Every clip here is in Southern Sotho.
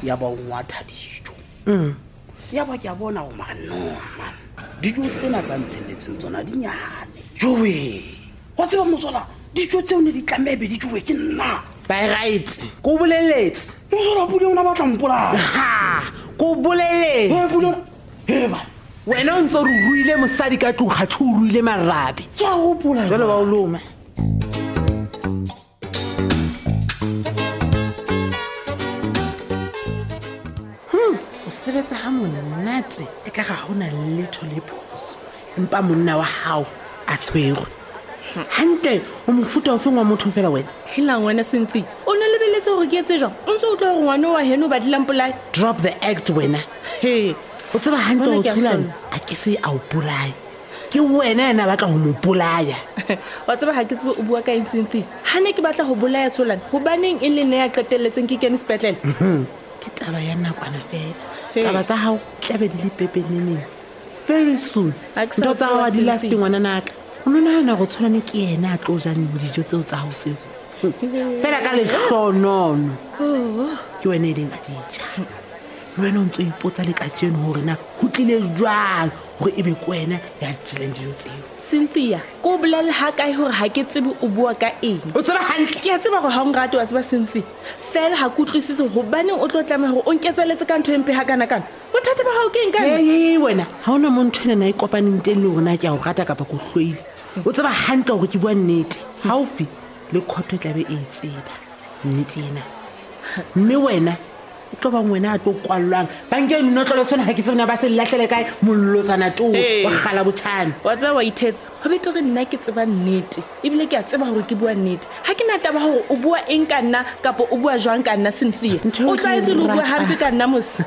ya ba o ngwatha dijo ya ba ke a bona go magannoma dijo tsena tsa ntshelletseng tsona di nyane jowe wa tseba mosola dijo tseo ne di tlamebe di jowe ke nna by right go boleletse mosola pudi ona batla mpola ha go boleletse ba wena o ntse o ruile mosadi ka tlong ga o ruile marabe ke a gopola jalo ba o loma o sebetsa ha monate e ka ga gona letho le phoso empa monna wa hao a tshwerwe hantle o mofuta o fengwa motho fela wena helang wena Cynthia o ne lebeletse gore ke etse jang o ntse o tla go ngwana wa heno ba dilang polai drop the act wena he o tseba hantle o tshulana a ke se a o polai ke wena ena batla go mo polaya wa tseba ha ke tsebe o bua ka Cynthia ha ne ke batla go bolaya tsolana ho baneng e le ne ya qetelletseng ke kene sepetlele ke taba ya nakwana fela taba tsa hao tlabe di le pepeneneng very soon ntho tsa hao di last ngwana naka o nona na go tshwana ke yena a tlo jang dijo tseo tsa hao tseo fela ka lehlonono ke wena e leng a dija wena o ntse o ipotsa le ka jeno gore na go tlile jwang gore e be ke wena ya jeleng dijo tseo Cynthia ko bolale ha kae hore ha ke tsebe o bua ka eng o tseba hantle ke a tseba go ha o nrate wa tseba Cynthia fela ha ke utlwisise go baneng o tlo tlameha gore o nkezeletse ka ntho empe ha kana kana bothata ba hao ke eng kana wena ha ona mo ntho ena e kopaneng teng le rona ke a o rata kapa go hloile o tseba hantle gore ke bua nnete haufi le khotho tlabe e tseba nnete ena mme wena o tlo bang wena a tlo kwallwang ba nke nnotlolo sona ha ke tsena ba se lahlele kae mollotsana to wa gala botshana wa tsa wa ithetsa ho betere nna ke tseba nnete ebile ke a tseba gore ke bua nnete ha ke na taba gore o bua eng ka nna kapa o bua jwang ka nna Cynthia o tla etse lo bua hampe ka nna mos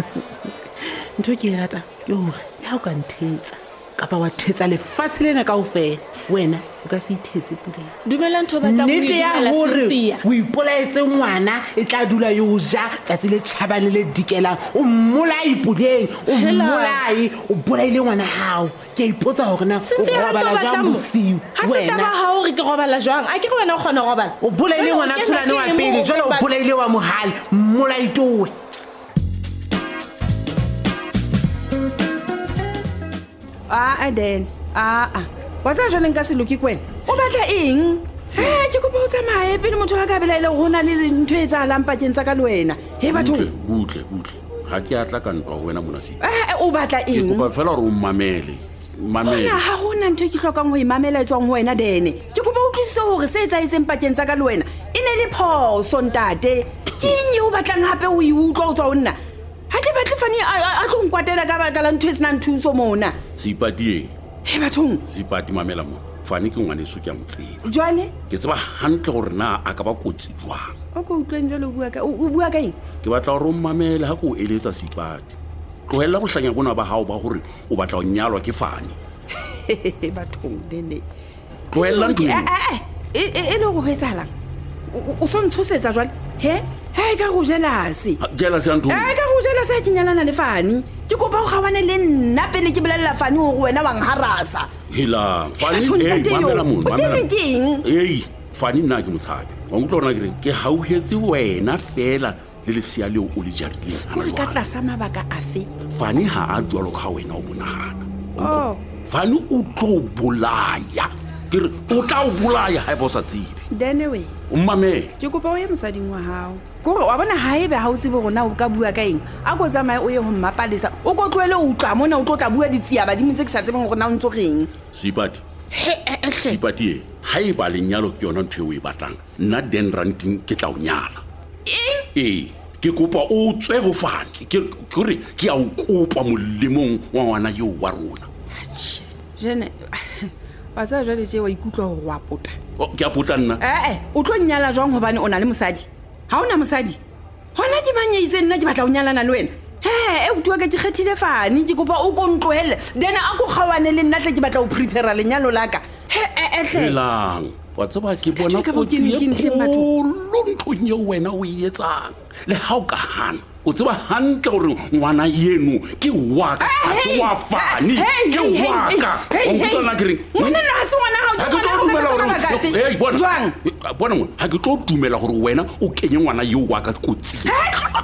ntho ke rata ke hore ya o ka nthetsa kapa wa thetsa lefatshe lena kaofela wena o ka se ithetse puleng dumela ntho ba tla go nnete ya dumela hore Cynthia o ipolaetse ngwana e tla dula yo ja tsatsi le tšhabane le dikelang o mmolai puleng o mmolai o bolaile ngwana hao ke a ipotsa gore na o robala jang bosiu ha se taba ha hore ke robala jwang a ke re wena o kgona go robala o bolaile ngwana tshilane wa pele jalo o bolaile wa mohale mmolai towe Then wa tsa jwale nka se loki kwena o batla eng ke kopa o tsamaye pele motho wa ka belaile go na le ntho e tsa lampakeng tsa ka le wena he batho butle ha ke atla ka ntwa wena mona se o batla ke eng kopa fela gore o mamele ha gona ntho e ke hlokang go imamela etswang ho wena dene ke kopa o tlwisise gore se etsaetseng pakeng tsa ka le wena e ne le phoso ntate ke eng o batlang hape o e utlwa o tswa o nna ha ke batle fane a tlo nkwatela ka baka la ntho e senang thuso mona seipatieng he bathong seipati mamela mo fane ke ngwaneso ke a motseba jwale ke tseba hantle gore na a ka ba kotsi jwang o ko utlweng jwale o bua ka eng ke batla gore o mamele ha ke o eletsa seipati tlohella go hlanya bona ba hao ba gore o batla go nyalwa ke fane bathong dene tlohella ntho e le go hetsahalang o so ntshosetsa jwale he ka go jelase jelase ya ntho ka go jelase ha ke nyalana le fane ke kopa go gawane le nna pele ke bolela fane gore wena wa ngharasa hela fane mamela mona fane nna ke motshabi wa ngutlo rona ke hauhetse wena fela le lesia leo o le jarileng ka tlasa mabaka afe fane ha a jwalo ka wena o monagana fane o tlo bolaya ke re o tla o bolaya ha e bo sa tsebe anyway o mmamele ke kopa o ye mosading wa hao kore wa bona ha ebe ha o tsebe rona o ka bua ka eng a go tsamaye o ye ho mmapalesa o go tloele o tla mona o tlo tla bua ditsia badimo tse ke sa tsebeng gore na o ntso reng seipati seipati ha e ba lenyalo ke yona ntho e o e batlang nna den ranting ke tla o nyala ke kopa o tswe go fane ke re ke a o kopa molemong wa ngwana yo wa rona jene wa tsa jwale tse wa ikutlwa go wa pota ke a pota nna o tlo nyala jwang hobane o na le mosadi ha ona mosadi hona ke banyeitse nna ke batla o nyalana le wena o bua ka ke kgethile fane ke kopa o ko ntlohelle then a go kgawane le nna tle ke batla o prepare lenyalo laka helang wa tseba ke bona kotsi e kgolo nthong eo wena o e etsang le ha o ka hana o tseba hantle gore ngwana yeno ke waka a se wa fane ke waka o ntona ke reng ngwana na se ngwana ha o bona ha ke tlo dumela gore wena o kenye ngwana yo wa ka kotsi